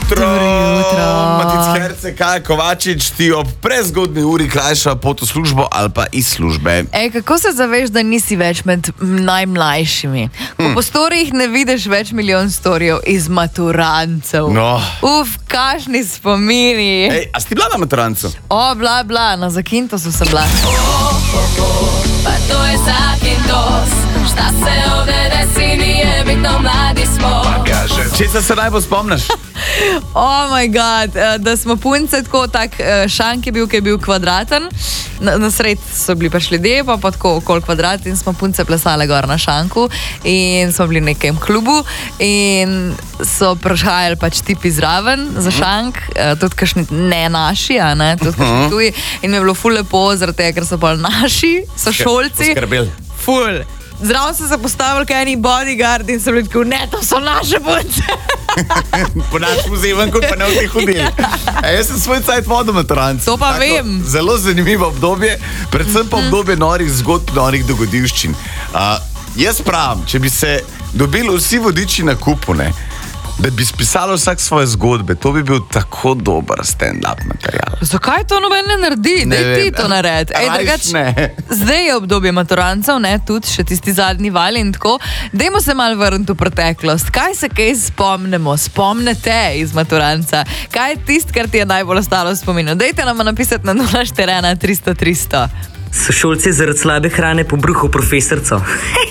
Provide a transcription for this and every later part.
jutro. Matic Herce, Kaja Kovačič, ti ob prezgodni uri krajša pot v službo ali pa iz službe. Kako se zaveš, da nisi več med najmlajšimi? Ko po storijih ne vidiš več milijon storijev iz maturancev. No. Kakšni spomini. A si bila na maturancu? Bla, na Zakintosu sem bila. Pa to je Zakintos, šta se ovdje desi, nije bitno, mladi smo. Česa se najbolj spomniš? Oh moj god, da smo punce tako, šank je bil kvadraten, na sred so bili pač ljudje, pa tako okoli kvadrat in smo punce plesale gor na šanku in smo bili v nekem klubu in so prišajali pač tipi zraven za šank, tudi kakšni ne naši, tudi kakšni tuji in mi je bilo ful lepo, zaradi tega, ker so bolj naši, so šolci. Poskrbeli. Ful. Zraven so se postavili kaj eni bodyguard in so bili tako, ne, to so naše punce. Po našem vzevenku pa ne v teh hodili. Jaz sem svoj cajt vodil maturanc. To pa vem. Zelo zanimivo obdobje, predvsem pa obdobje norih zgodb, norih dogodivščin. Jaz pravim, če bi se dobili vsi vodiči na kupu, da bi spisalo vsak svoje zgodbe, to bi bil tako dober stand-up material. Zakaj to noben ne naredi? Daj ti to naredi. Zdaj je obdobje maturancev, tudi še tisti zadnji val in tako. Dajmo se malo vrniti v preteklost. Kaj se kaj spomnimo? Spomnite iz maturanca. Kaj je tist, kar ti je najbolj ostalo v spominu? Dajte nam napisati na 041 300 300. Sošolci zaradi slabe hrane pobruhal profesorco.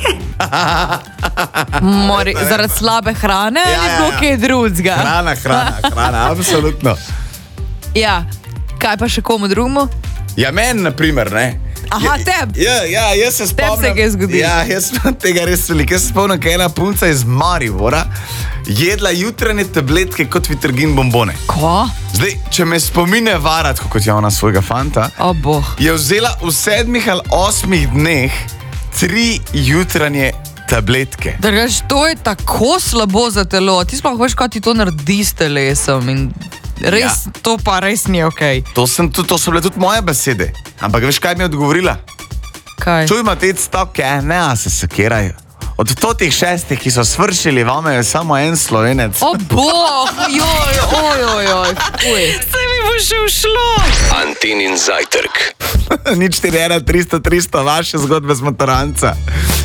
Zaradi slabe hrane ali bilo kaj drugega? Hrana, absolutno. Ja, kaj pa še komu drugemu? Ja, meni, na primer, tebi? Ja, jaz se spomnim. Tebi se kaj zgodi? Ja, jaz sem tega res veliko. Jaz se spomnim, kaj je ena punca iz Maribora jedla jutranje tabletke kot Vitrgin bombone. Ko? Zdaj, če me spomine varat, kot je ona svojega fanta, je vzela v 7 ali 8 dneh 3 jutranje tabletke. Drugač, to je tako slabo za telo. Ti sploh veš, kaj ti to naredi s telesom in res, to pa res ni okej. To so bile tudi moje besede. Ampak veš, kaj mi je odgovorila? Kaj? Čujma te stoke, ne, se sekirajo. Od totih 6, ki so svršili, vame je samo en Slovenec. Ojoj. Se mi bo še ušlo. Antinin zajtrk. 041 300 300, vaše zgodbe z maturanca.